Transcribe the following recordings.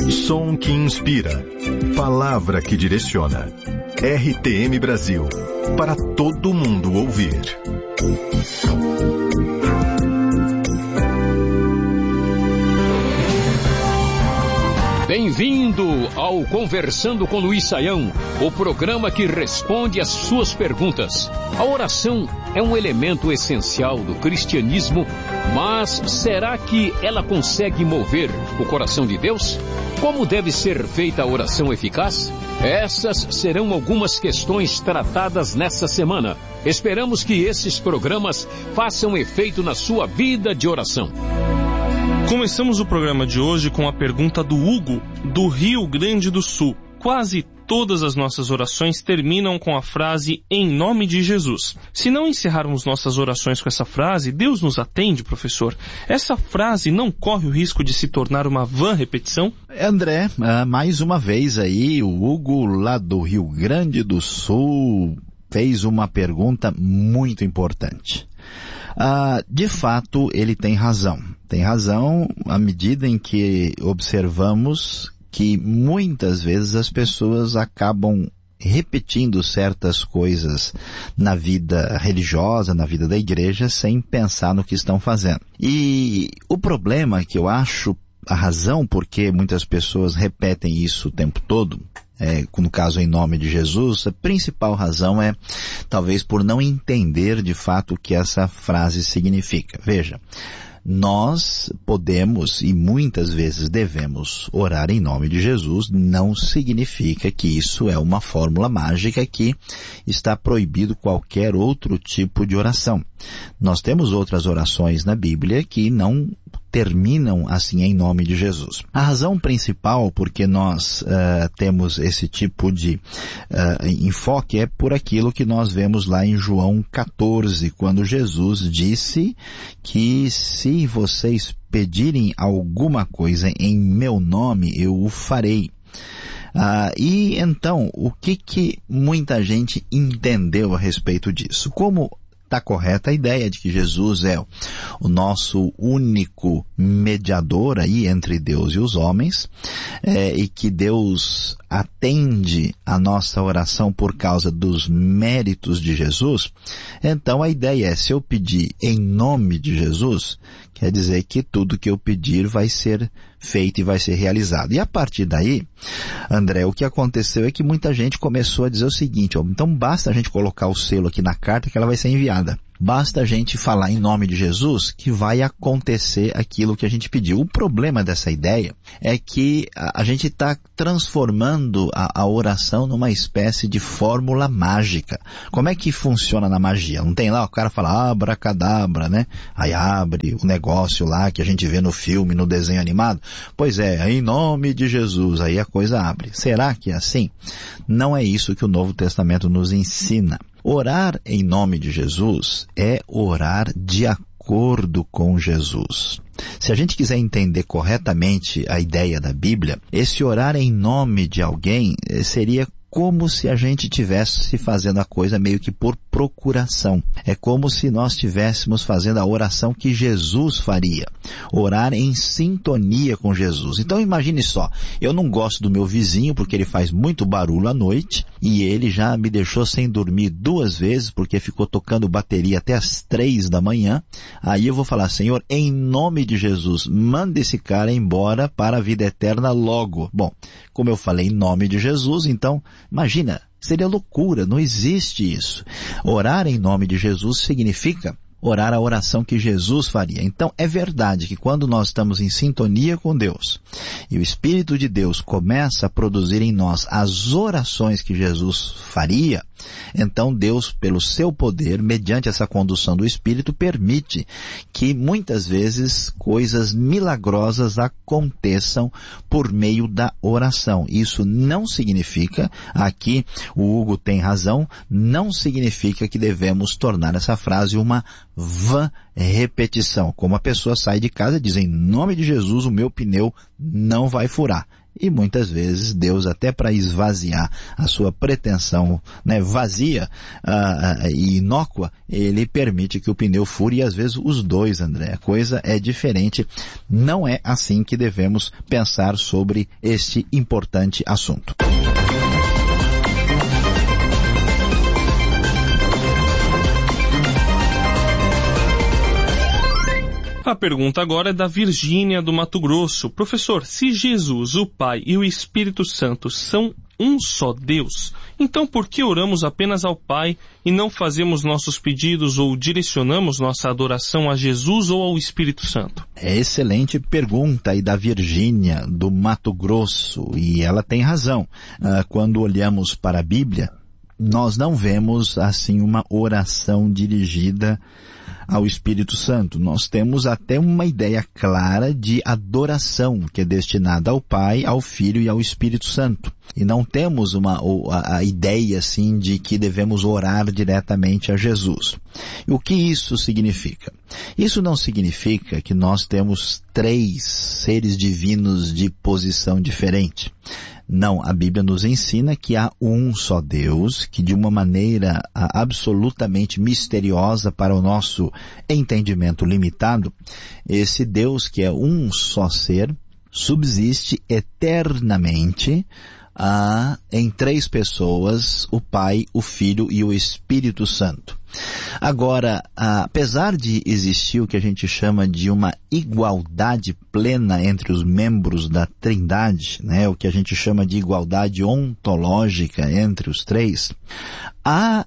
Som que inspira. Palavra que direciona. RTM Brasil. Para todo mundo ouvir. Bem-vindo ao Conversando com Luiz Saião, o programa que responde às suas perguntas. A oração é um elemento essencial do cristianismo, mas será que ela consegue mover o coração de Deus? Como deve ser feita a oração eficaz? Essas serão algumas questões tratadas nessa semana. Esperamos que esses programas façam efeito na sua vida de oração. Começamos o programa de hoje com a pergunta do Hugo, do Rio Grande do Sul. Quase todas as nossas orações terminam com a frase "em nome de Jesus". Se não encerrarmos nossas orações com essa frase, Deus nos atende, professor? Essa frase não corre o risco de se tornar uma vã repetição? André, mais uma vez aí, o Hugo lá do Rio Grande do Sul fez uma pergunta muito importante. De fato, ele tem razão. Tem razão à medida em que observamos que muitas vezes as pessoas acabam repetindo certas coisas na vida religiosa, na vida da igreja, sem pensar no que estão fazendo. E o problema que eu acho, a razão por que muitas pessoas repetem isso o tempo todo, no caso em nome de Jesus, a principal razão é talvez por não entender de fato o que essa frase significa. Veja, nós podemos e muitas vezes devemos orar em nome de Jesus, não significa que isso é uma fórmula mágica que está proibido qualquer outro tipo de oração. Nós temos outras orações na Bíblia que não terminam assim em nome de Jesus. A razão principal porque nós temos esse tipo de enfoque é por aquilo que nós vemos lá em João 14, quando Jesus disse que se vocês pedirem alguma coisa em meu nome, eu o farei. E então, o que muita gente entendeu a respeito disso? Como está correta a ideia de que Jesus é o nosso único mediador aí entre Deus e os homens, e que Deus atende a nossa oração por causa dos méritos de Jesus, então a ideia é, se eu pedir em nome de Jesus, quer dizer que tudo que eu pedir vai ser feito e vai ser realizado. E a partir daí, André, o que aconteceu é que muita gente começou a dizer o seguinte, então basta a gente colocar o selo aqui na carta que ela vai ser enviada. Basta a gente falar em nome de Jesus que vai acontecer aquilo que a gente pediu. O problema dessa ideia é que a gente está transformando a oração numa espécie de fórmula mágica. Como é que funciona na magia? Não tem lá, o cara fala abracadabra, né? Aí abre o negócio lá que a gente vê no filme, no desenho animado. Pois é, em nome de Jesus, aí a coisa abre. Será que é assim? Não é isso que o Novo Testamento nos ensina. Orar em nome de Jesus é orar de acordo com Jesus. Se a gente quiser entender corretamente a ideia da Bíblia, esse orar em nome de alguém seria como se a gente estivesse fazendo a coisa meio que por procuração. É como se nós estivéssemos fazendo a oração que Jesus faria. Orar em sintonia com Jesus. Então imagine só, eu não gosto do meu vizinho porque ele faz muito barulho à noite e ele já me deixou sem dormir 2 vezes porque ficou tocando bateria até as 3 da manhã. Aí eu vou falar, Senhor, em nome de Jesus, manda esse cara embora para a vida eterna logo. Bom, como eu falei em nome de Jesus, então imagina, seria loucura, não existe isso. Orar em nome de Jesus significa orar a oração que Jesus faria. Então, é verdade que quando nós estamos em sintonia com Deus e o Espírito de Deus começa a produzir em nós as orações que Jesus faria, então Deus, pelo seu poder, mediante essa condução do Espírito, permite que muitas vezes coisas milagrosas aconteçam por meio da oração. Isso não significa, aqui o Hugo tem razão, não significa que devemos tornar essa frase uma vã repetição. Como a pessoa sai de casa e diz, em nome de Jesus o meu pneu não vai furar. E muitas vezes Deus, até para esvaziar a sua pretensão, né, vazia e inócua, Ele permite que o pneu fure, e às vezes os dois, André. A coisa é diferente. Não é assim que devemos pensar sobre este importante assunto. A pergunta agora é da Virgínia do Mato Grosso. Professor, se Jesus, o Pai e o Espírito Santo são um só Deus, então por que oramos apenas ao Pai e não fazemos nossos pedidos ou direcionamos nossa adoração a Jesus ou ao Espírito Santo? É excelente pergunta aí da Virgínia do Mato Grosso, e ela tem razão. Quando olhamos para a Bíblia, nós não vemos assim uma oração dirigida ao Espírito Santo. Nós temos até uma ideia clara de adoração que é destinada ao Pai, ao Filho e ao Espírito Santo. E não temos a ideia assim de que devemos orar diretamente a Jesus. E o que isso significa? Isso não significa que nós temos 3 seres divinos de posição diferente. Não, a Bíblia nos ensina que há um só Deus, que de uma maneira absolutamente misteriosa para o nosso entendimento limitado, esse Deus que é um só ser, subsiste eternamente em 3 pessoas, o Pai, o Filho e o Espírito Santo. Agora, apesar de existir o que a gente chama de uma igualdade plena entre os membros da Trindade, né, o que a gente chama de igualdade ontológica entre os 3, há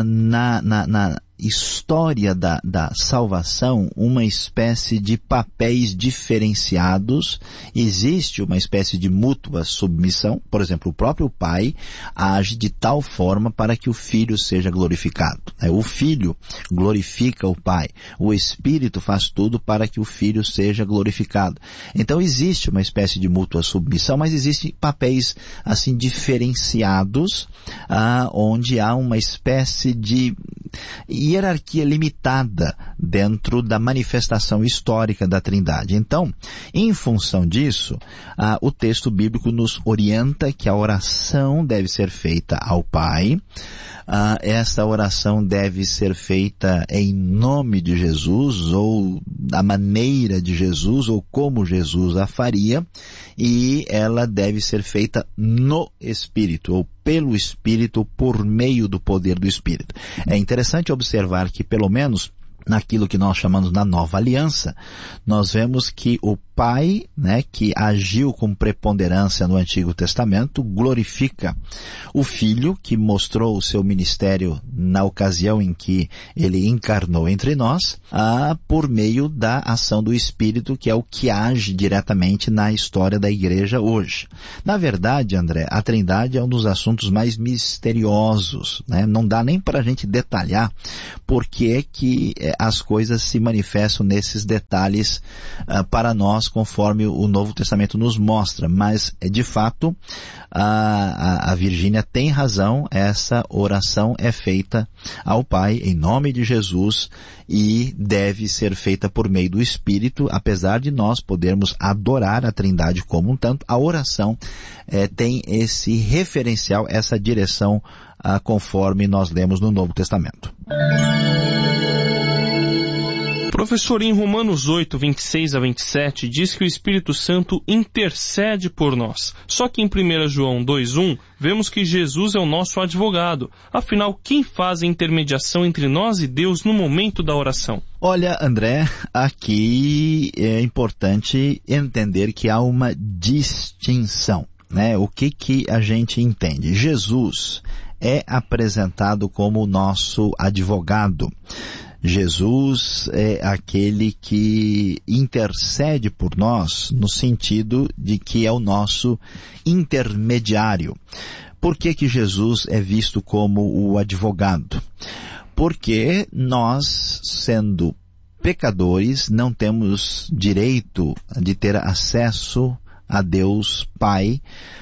na história da salvação uma espécie de papéis diferenciados. Existe uma espécie de mútua submissão. Por exemplo, o próprio Pai age de tal forma para que o Filho seja glorificado. O Filho glorifica o Pai. O Espírito faz tudo para que o Filho seja glorificado. Então existe uma espécie de mútua submissão, mas existem papéis assim diferenciados, onde há uma espécie de hierarquia limitada dentro da manifestação histórica da Trindade. Então, em função disso, o texto bíblico nos orienta que a oração deve ser feita ao Pai. Essa oração deve ser feita em nome de Jesus, ou da maneira de Jesus, ou como Jesus a faria, e ela deve ser feita no Espírito, ou pelo Espírito, por meio do poder do Espírito. É interessante observar que, pelo menos naquilo que nós chamamos na Nova Aliança, nós vemos que o Pai, né, que agiu com preponderância no Antigo Testamento, glorifica o Filho, que mostrou o seu ministério na ocasião em que ele encarnou entre nós, por meio da ação do Espírito, que é o que age diretamente na história da igreja hoje. Na verdade, André, a Trindade é um dos assuntos mais misteriosos, né? Não dá nem para a gente detalhar por que as coisas se manifestam nesses detalhes para nós, conforme o Novo Testamento nos mostra. Mas, de fato, a Virgínia tem razão. Essa oração é feita ao Pai em nome de Jesus e deve ser feita por meio do Espírito. Apesar de nós podermos adorar a Trindade como um tanto, a oração tem esse referencial, essa direção conforme nós lemos no Novo Testamento. Professor, em Romanos 8, 26 a 27, diz que o Espírito Santo intercede por nós. Só que em 1 João 2:1, vemos que Jesus é o nosso advogado. Afinal, quem faz a intermediação entre nós e Deus no momento da oração? Olha, André, aqui é importante entender que há uma distinção, né? O que a gente entende? Jesus é apresentado como o nosso advogado. Jesus é aquele que intercede por nós no sentido de que é o nosso intermediário. Por que Jesus é visto como o advogado? Porque nós, sendo pecadores, não temos direito de ter acesso a Deus Pai,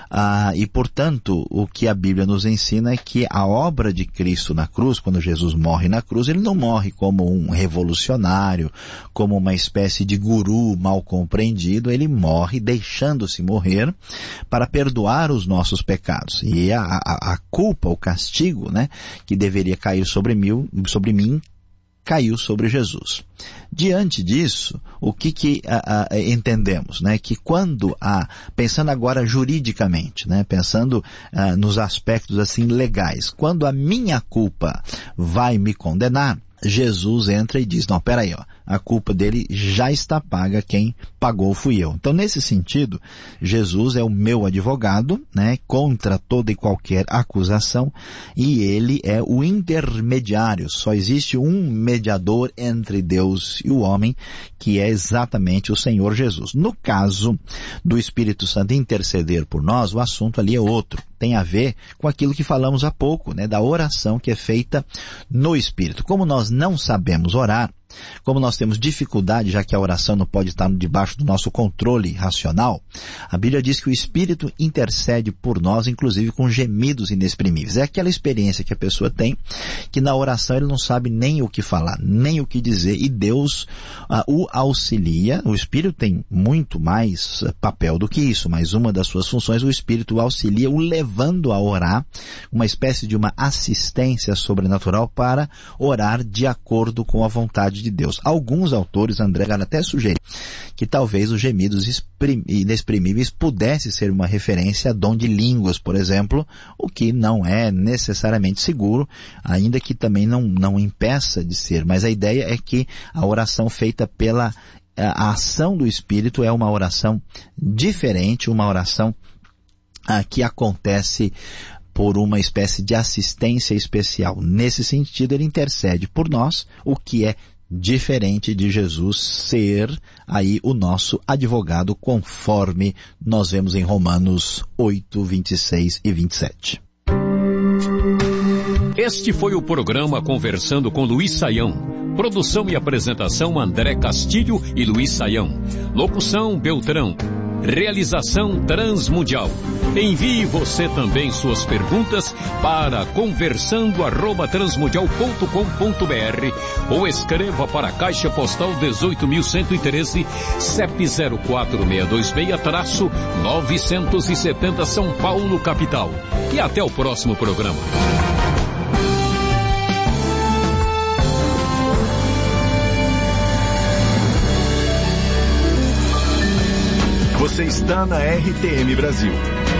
e portanto o que a Bíblia nos ensina é que a obra de Cristo na cruz, quando Jesus morre na cruz, ele não morre como um revolucionário, como uma espécie de guru mal compreendido, ele morre deixando-se morrer para perdoar os nossos pecados. E a culpa, o castigo, né, que deveria cair sobre mim, caiu sobre Jesus. Diante disso, o que entendemos, né? Que quando, pensando agora juridicamente, né? Pensando nos aspectos assim legais, quando a minha culpa vai me condenar, Jesus entra e diz, não, peraí, a culpa dele já está paga, quem pagou fui eu. Então, nesse sentido, Jesus é o meu advogado, né, contra toda e qualquer acusação, e ele é o intermediário. Só existe um mediador entre Deus e o homem, que é exatamente o Senhor Jesus. No caso do Espírito Santo interceder por nós, o assunto ali é outro. Tem a ver com aquilo que falamos há pouco, né, da oração que é feita no Espírito. Como nós não sabemos orar, como nós temos dificuldade, já que a oração não pode estar debaixo do nosso controle racional, a Bíblia diz que o Espírito intercede por nós, inclusive com gemidos inexprimíveis. É aquela experiência que a pessoa tem, que na oração ele não sabe nem o que falar, nem o que dizer, e Deus o auxilia. O Espírito tem muito mais papel do que isso, mas uma das suas funções, o Espírito o auxilia, o levando a orar, uma espécie de uma assistência sobrenatural para orar de acordo com a vontade de Deus. Alguns autores, André, até sugerem que talvez os gemidos inexprimíveis pudesse ser uma referência a dom de línguas, por exemplo, o que não é necessariamente seguro, ainda que também não impeça de ser. Mas a ideia é que a oração feita pela a ação do Espírito é uma oração diferente, uma oração que acontece por uma espécie de assistência especial. Nesse sentido, ele intercede por nós, o que é diferente de Jesus ser aí o nosso advogado, conforme nós vemos em Romanos 8, 26 e 27. Este foi o programa Conversando com Luiz Saião. Produção e apresentação André Castilho e Luiz Saião. Locução Beltrão. Realização Transmundial. Envie você também suas perguntas para conversando@transmundial.com.br ou escreva para a Caixa Postal 18.113, CEP 04626-970 São Paulo, capital. E até o próximo programa. Você está na RTM Brasil.